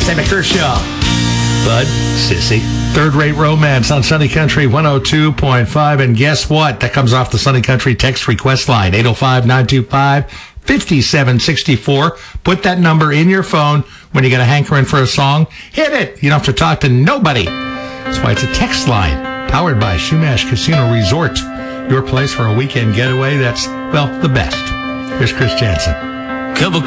Sammy Kershaw. Bud, Sissy. Third Rate Romance on Sunny Country 102.5. And guess what? That comes off the Sunny Country text request line, 805-925-5764. Put that number in your phone when you get a hankering for a song. Hit it. You don't have to talk to nobody. That's why it's a text line. Powered by Shumash Casino Resort. Your place for a weekend getaway that's, well, the best. Here's Chris Jansen. Couple